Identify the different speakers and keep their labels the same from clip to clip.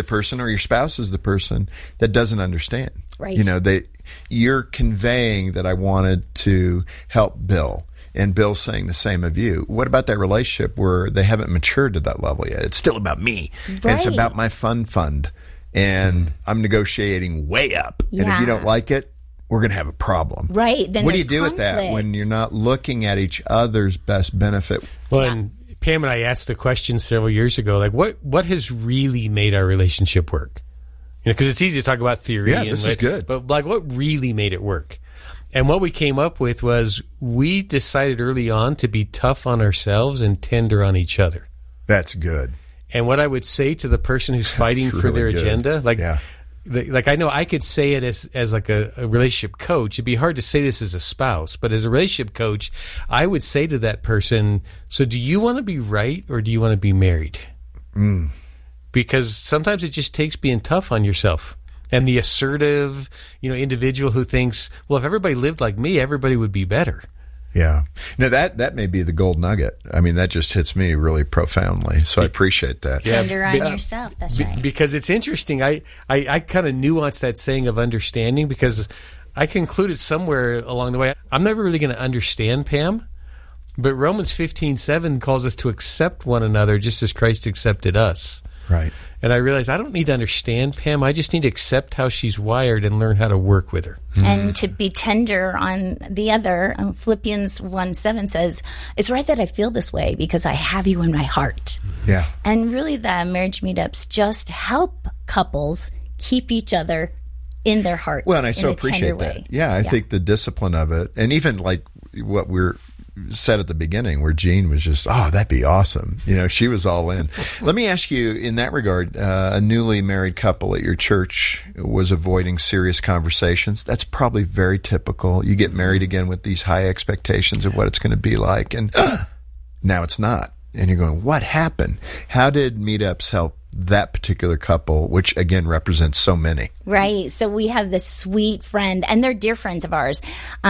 Speaker 1: person or your spouse is the person that doesn't understand.
Speaker 2: Right.
Speaker 1: You're conveying that I wanted to help Bill, and Bill's saying the same of you. What about that relationship where they haven't matured to that level yet? It's still about me.
Speaker 2: Right.
Speaker 1: And it's about my fund, and I'm negotiating way up.
Speaker 2: Yeah.
Speaker 1: And if you don't like it, we're going to have a problem.
Speaker 2: Right. Then
Speaker 1: what do you
Speaker 2: there's
Speaker 1: do with that
Speaker 2: conflict.
Speaker 1: when you're not looking at each other's best benefit?
Speaker 3: Well, and Pam and I asked the question several years ago, like, what has really made our relationship work? Because it's easy to talk about theory.
Speaker 1: Yeah, this is good.
Speaker 3: But, like, what really made it work? And what we came up with was we decided early on to be tough on ourselves and tender on each other.
Speaker 1: That's good.
Speaker 3: And what I would say to the person who's fighting for their
Speaker 1: good.
Speaker 3: agenda, like I know I could say it as like a relationship coach. It'd be hard to say this as a spouse, but as a relationship coach, I would say to that person, so do you want to be right or do you want to be married? Because sometimes it just takes being tough on yourself. And the assertive, individual who thinks, well, if everybody lived like me, everybody would be better.
Speaker 1: Yeah. Now, that may be the gold nugget. I mean, that just hits me really profoundly. So I appreciate that.
Speaker 2: Tender on yourself. That's right.
Speaker 3: Because it's interesting. I kind of nuanced that saying of understanding because I concluded somewhere along the way, I'm never really going to understand Pam, but Romans 15:7 calls us to accept one another just as Christ accepted us.
Speaker 1: Right.
Speaker 3: And I realized I don't need to understand Pam. I just need to accept how she's wired and learn how to work with her.
Speaker 2: And to be tender on the other. Philippians 1:7 says, it's right that I feel this way because I have you in my heart.
Speaker 1: Yeah.
Speaker 2: And really the marriage meetups just help couples keep each other in their hearts.
Speaker 1: Well, and I
Speaker 2: in
Speaker 1: so
Speaker 2: a tender
Speaker 1: appreciate
Speaker 2: way.
Speaker 1: that. Yeah, I think the discipline of it, and even like what we're said at the beginning where Jean was just, that'd be awesome. She was all in. Let me ask you in that regard, a newly married couple at your church was avoiding serious conversations. That's probably very typical. You get married again with these high expectations of what it's going to be like, and now it's not. And you're going, what happened? How did meetups help that particular couple, which again represents so many?
Speaker 2: Right. So we have this sweet friend, and they're dear friends of ours.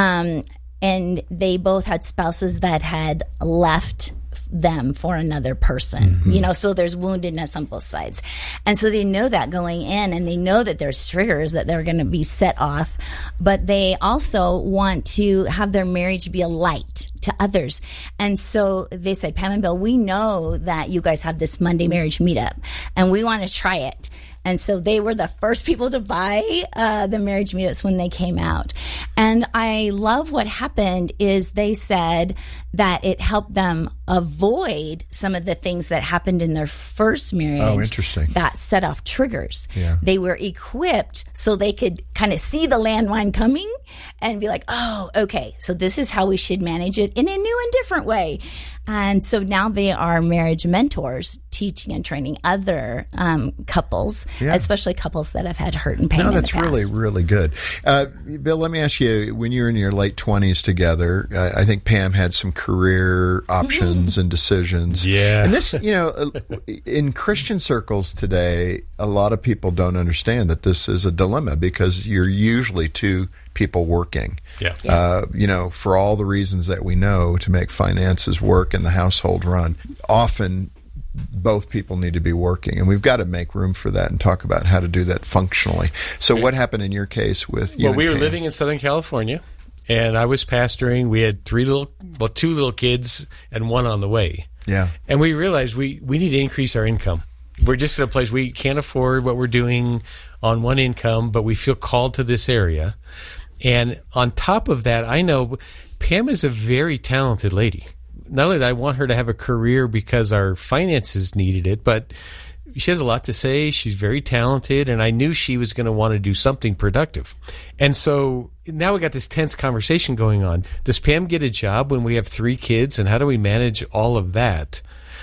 Speaker 2: And they both had spouses that had left them for another person, so there's woundedness on both sides. And so they know that going in, and they know that there's triggers that they're going to be set off, but they also want to have their marriage be a light to others. And so they said, Pam and Bill, we know that you guys have this Monday marriage meetup, and we want to try it. And so they were the first people to buy the marriage meetups when they came out. And I love what happened is they said that it helped them avoid some of the things that happened in their first marriage.
Speaker 1: Oh, interesting.
Speaker 2: That set off triggers.
Speaker 1: Yeah.
Speaker 2: They were equipped so they could kind of see the landmine coming and be like, oh, okay, so this is how we should manage it in a new and different way. And so now they are marriage mentors, teaching and training other couples, especially couples that have had hurt and pain in the past.
Speaker 1: No, that's really, really good. Bill, let me ask you, when you were in your late 20s together, I think Pam had some career options and decisions.
Speaker 3: Yeah.
Speaker 1: And this, in Christian circles today, a lot of people don't understand that this is a dilemma because you're usually two people working. For all the reasons that we know to make finances work and the household run. Often both people need to be working, and we've got to make room for that and talk about how to do that functionally. So what happened in your case with you?
Speaker 3: Well, we were living in Southern California, and I was pastoring. We had two little kids and one on the way.
Speaker 1: Yeah.
Speaker 3: And we realized we need to increase our income. We're just at a place we can't afford what we're doing on one income, but we feel called to this area. And on top of that, I know Pam is a very talented lady. Not only did I want her to have a career because our finances needed it, but she has a lot to say. She's very talented, and I knew she was going to want to do something productive. And so now we got this tense conversation going on. Does Pam get a job when we have 3 kids, and how do we manage all of that?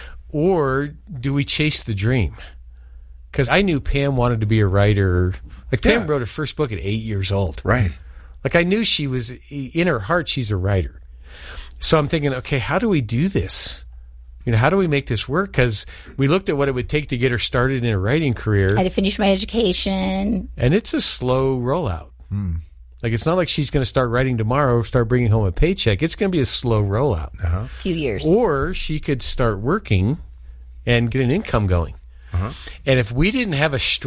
Speaker 3: Or do we chase the dream? Because I knew Pam wanted to be a writer. Like, Pam wrote her first book at 8 years old.
Speaker 1: Right.
Speaker 3: Like, I knew she was, in her heart, she's a writer. So I'm thinking, okay, how do we do this? How do we make this work? Because we looked at what it would take to get her started in a writing career.
Speaker 2: I had to finish my education.
Speaker 3: And it's a slow rollout. Like, it's not like she's going to start writing tomorrow, start bringing home a paycheck. It's going to be a slow rollout.
Speaker 2: A few years.
Speaker 3: Or she could start working and get an income going. And if we didn't have a